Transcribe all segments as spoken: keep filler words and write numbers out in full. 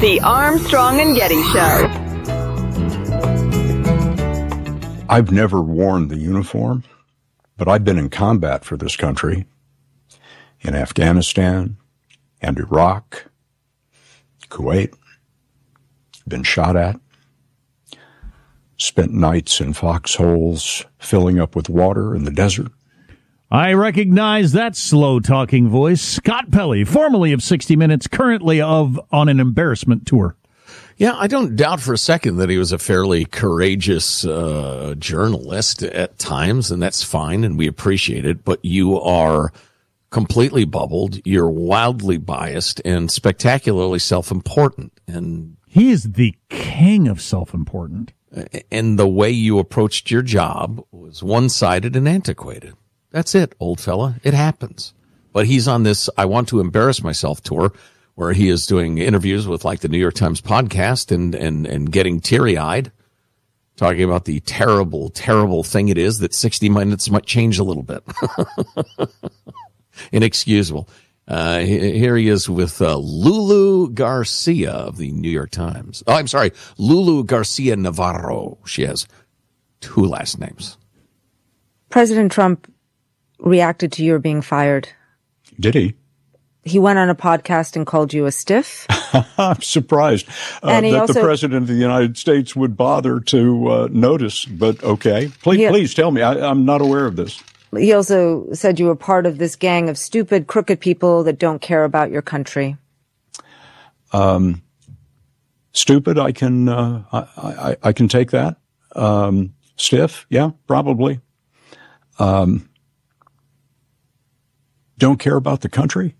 The Armstrong and Getty Show. I've never worn the uniform, but I've been in combat for this country, in Afghanistan and Iraq, Kuwait, been shot at, spent nights in foxholes filling up with water in the desert. I recognize that slow-talking voice. Scott Pelley, formerly of sixty minutes, currently of on an embarrassment tour. Yeah, I don't doubt for a second that he was a fairly courageous uh, journalist at times, and that's fine, and we appreciate it. But you are completely bubbled. You're wildly biased and spectacularly self-important. And he is the king of self-important. And the way you approached your job was one-sided and antiquated. That's it, old fella. It happens. But he's on this I want to embarrass myself tour where he is doing interviews with like the New York Times podcast and, and, and getting teary-eyed, talking about the terrible, terrible thing it is that sixty minutes might change a little bit. Inexcusable. Uh, here he is with uh, Lulu Garcia of the New York Times. Oh, I'm sorry, Lulu Garcia Navarro. She has two last names. President Trump reacted to your being fired. Did he? He went on a podcast and called you a stiff. I'm surprised uh, and that also, the President of the United States would bother to uh, notice, but okay. Please, he, please tell me. I, I'm not aware of this. He also said you were part of this gang of stupid, crooked people that don't care about your country. Um, stupid, I can, uh, I, I, I can take that. Um, stiff, yeah, probably. Um, don't care about the country.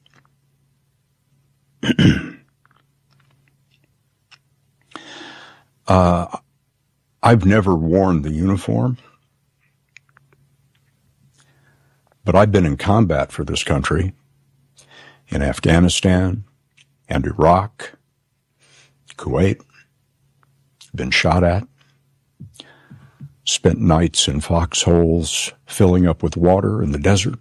uh, I've never worn the uniform, but I've been in combat for this country, in Afghanistan and Iraq, Kuwait, been shot at, spent nights in foxholes filling up with water in the desert.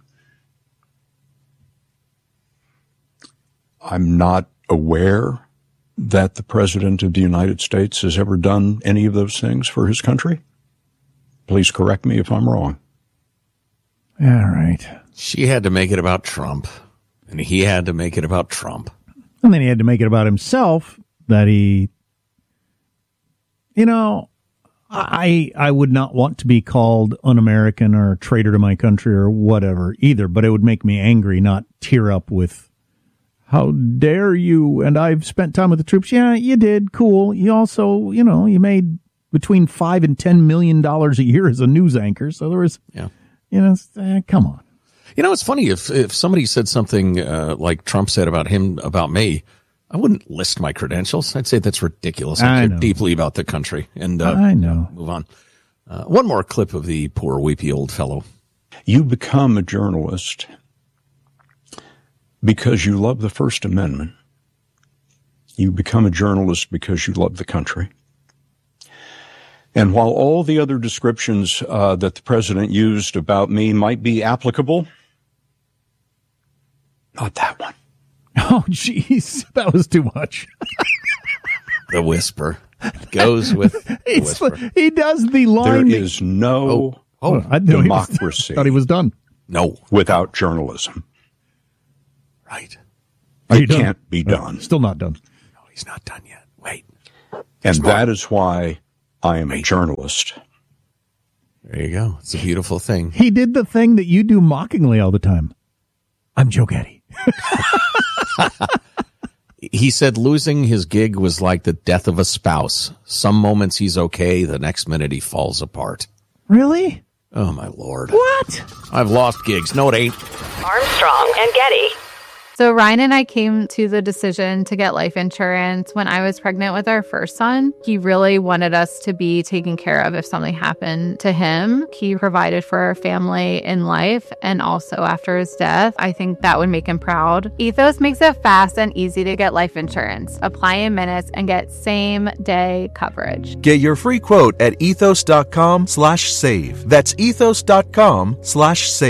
I'm not aware that the President of the United States has ever done any of those things for his country. Please correct me if I'm wrong. All right. She had to make it about Trump, and he had to make it about Trump. And then he had to make it about himself that he, you know, I I would not want to be called un-American or a traitor to my country or whatever either, but it would make me angry, not tear up with, how dare you? And I've spent time with the troops. Yeah, you did. Cool. You also, you know, you made between five and ten million dollars a year as a news anchor. So there was, yeah. you know, uh, come on. You know, it's funny if if somebody said something uh, like Trump said about him, about me, I wouldn't list my credentials. I'd say that's ridiculous. I, I care know. deeply about the country. And uh, I know. Move on. Uh, one more clip of the poor, weepy old fellow. You become a journalist because you love the First Amendment. You become a journalist because you love the country. And while all the other descriptions uh, that the president used about me might be applicable, not that one. Oh, jeez, that was too much. The whisper goes with the whisper. He does the line. There is no oh, oh, I democracy. I thought he was done. No, without journalism. Right. Are you it done? Can't be done. Uh, still not done. No, he's not done yet. Wait. And that is why I am Wait. a journalist. There you go. It's a beautiful thing. He did the thing that you do mockingly all the time. I'm Joe Getty. He said losing his gig was like the death of a spouse. Some moments he's okay, the next minute he falls apart. Really? Oh, my Lord. What? I've lost gigs. No, it ain't. Armstrong and Getty. So Ryan and I came to the decision to get life insurance when I was pregnant with our first son. He really wanted us to be taken care of if something happened to him. He provided for our family in life and also after his death. I think that would make him proud. Ethos makes it fast and easy to get life insurance. Apply in minutes and get same day coverage. Get your free quote at ethos.com slash save. That's ethos.com slash save.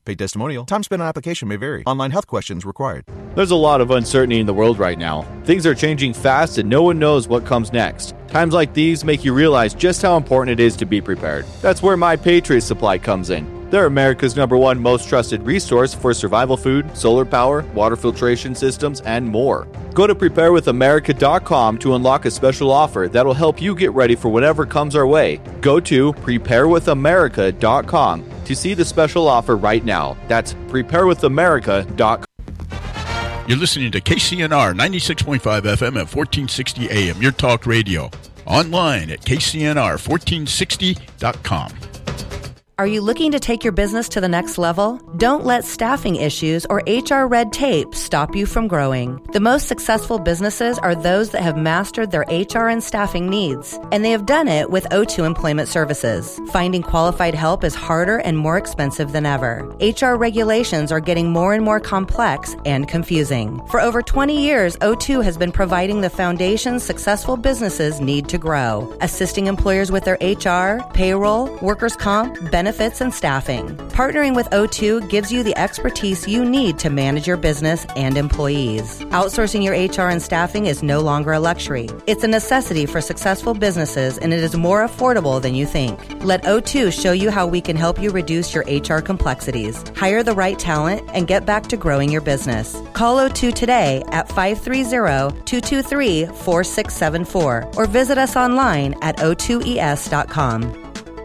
Paid testimonial. Time spent on application may vary. Online health questions required. There's a lot of uncertainty in the world right now. Things are changing fast and no one knows what comes next. Times like these make you realize just how important it is to be prepared. That's where My Patriot Supply comes in. They're America's number one most trusted resource for survival food, solar power, water filtration systems, and more. Go to prepare with america dot com to unlock a special offer that'll help you get ready for whatever comes our way. Go to prepare with america dot com to see the special offer right now. That's prepare with america dot com. You're listening to K C N R ninety-six point five F M at fourteen sixty A M, your talk radio. Online at k c n r fourteen sixty dot com. Are you looking to take your business to the next level? Don't let staffing issues or H R red tape stop you from growing. The most successful businesses are those that have mastered their H R and staffing needs, and they have done it with O two Employment Services. Finding qualified help is harder and more expensive than ever. H R regulations are getting more and more complex and confusing. For over twenty years, O two has been providing the foundation successful businesses need to grow, assisting employers with their H R, payroll, workers' comp, benefits, benefits, and staffing. Partnering with O two gives you the expertise you need to manage your business and employees. Outsourcing your H R and staffing is no longer a luxury. It's a necessity for successful businesses, and it is more affordable than you think. Let O two show you how we can help you reduce your H R complexities, hire the right talent, and get back to growing your business. Call O two today at five three zero, two two three, four six seven four or visit us online at o two e s dot com.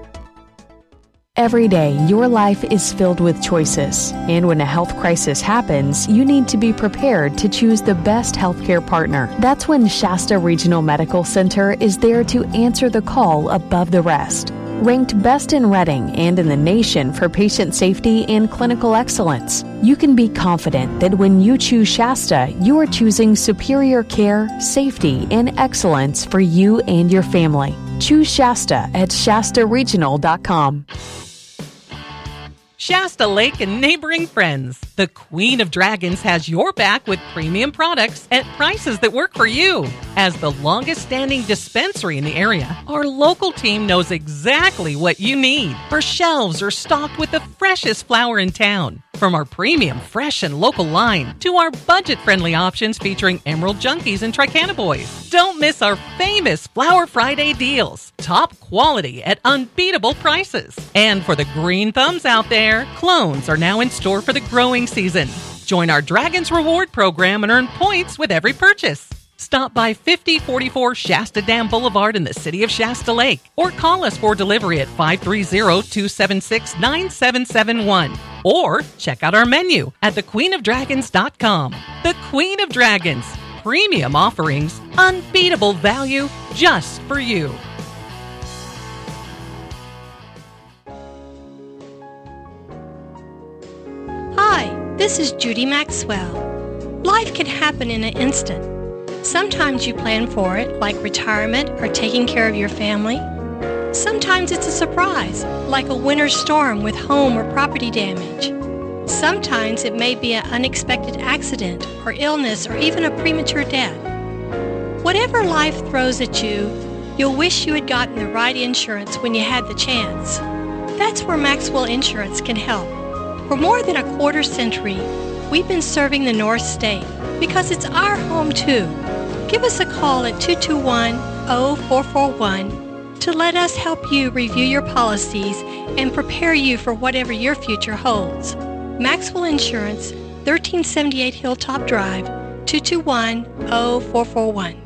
Every day, your life is filled with choices. And when a health crisis happens, you need to be prepared to choose the best healthcare partner. That's when Shasta Regional Medical Center is there to answer the call above the rest. Ranked best in Reading and in the nation for patient safety and clinical excellence, you can be confident that when you choose Shasta, you are choosing superior care, safety, and excellence for you and your family. Choose Shasta at shasta regional dot com. Shasta Lake and neighboring friends. The Queen of Dragons has your back with premium products at prices that work for you. As the longest-standing dispensary in the area, our local team knows exactly what you need. Our shelves are stocked with the freshest flower in town. From our premium, fresh, and local line to our budget-friendly options featuring Emerald Junkies and Tricana Boys. Don't miss our famous Flower Friday deals. Top quality at unbeatable prices. And for the green thumbs out there, clones are now in store for the growing season. Join our Dragons Reward program and earn points with every purchase. Stop by fifty forty-four Shasta Dam Boulevard in the city of Shasta Lake or call us for delivery at five three zero, two seven six, nine seven seven one or check out our menu at the queen of dragons dot com. The Queen of Dragons. Premium offerings, unbeatable value just for you. Hi, this is Judy Maxwell. Life can happen in an instant. Sometimes you plan for it, like retirement or taking care of your family. Sometimes it's a surprise, like a winter storm with home or property damage. Sometimes it may be an unexpected accident or illness or even a premature death. Whatever life throws at you, you'll wish you had gotten the right insurance when you had the chance. That's where Maxwell Insurance can help. For more than a quarter century, we've been serving the North State because it's our home too. Give us a call at two two one, zero four four one to let us help you review your policies and prepare you for whatever your future holds. Maxwell Insurance, thirteen seventy-eight Hilltop Drive, two two one, zero four four one.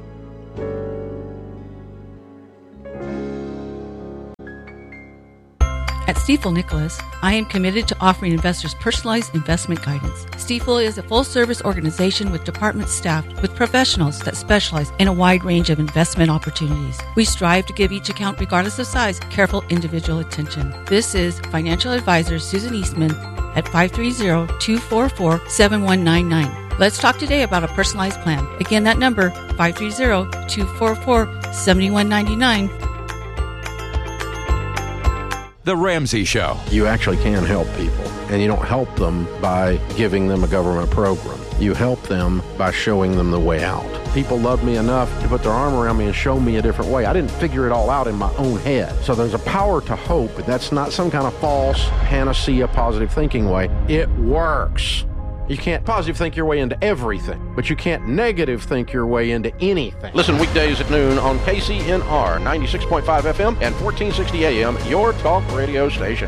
At Stifel Nicholas, I am committed to offering investors personalized investment guidance. Stifel is a full-service organization with departments staffed with professionals that specialize in a wide range of investment opportunities. We strive to give each account, regardless of size, careful individual attention. This is financial advisor Susan Eastman at five three zero, two four four, seven one nine nine. Let's talk today about a personalized plan. Again, that number, five three zero, two four four, seven one nine nine. The Ramsey Show. You actually can help people, And you don't help them by giving them a government program. You help them by showing them the way out. People love me enough to put their arm around me and show me a different way. I didn't figure it all out in my own head. So there's a power to hope, but that's not some kind of false panacea positive thinking way. It works. You can't positive think your way into everything, but you can't negative think your way into anything. Listen weekdays at noon on K C N R ninety-six point five F M and fourteen sixty A M, your talk radio station.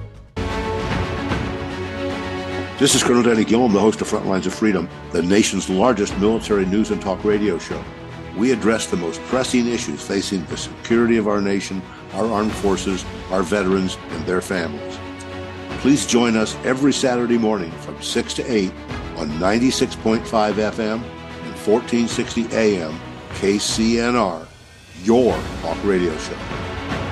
This is Colonel Danny Gillum, the host of Frontlines of Freedom, the nation's largest military news and talk radio show. We address the most pressing issues facing the security of our nation, our armed forces, our veterans, and their families. Please join us every Saturday morning from six to eight on ninety-six point five F M and fourteen sixty A M K C N R, your talk radio show.